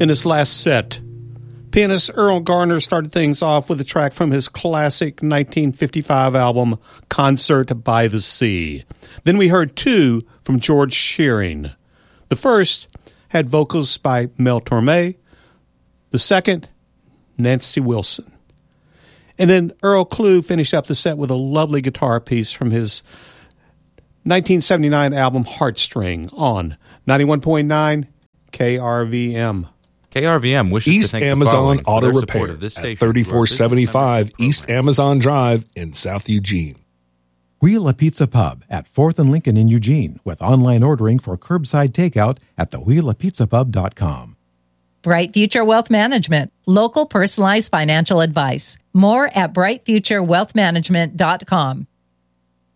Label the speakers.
Speaker 1: In his last set, pianist Earl Garner started things off with a track from his classic 1955 album, Concert by the Sea. Then we heard two from George Shearing. The first had vocals by Mel Torme. The second, Nancy Wilson. And then Earl Klugh finished up the set with a lovely guitar piece from his 1979 album, Heartstring, on 91.9 KRVM.
Speaker 2: KRVM wishes
Speaker 3: East
Speaker 2: to thank
Speaker 3: Amazon
Speaker 2: the
Speaker 3: Auto
Speaker 2: for their
Speaker 3: Repair
Speaker 2: support of this
Speaker 3: at
Speaker 2: station.
Speaker 3: 3475 East Amazon Drive in South Eugene.
Speaker 4: Wheel a Pizza Pub at 4th and Lincoln in Eugene with online ordering for curbside takeout at thewheelapizzapub.com.
Speaker 5: Bright Future Wealth Management, local personalized financial advice. More at brightfuturewealthmanagement.com.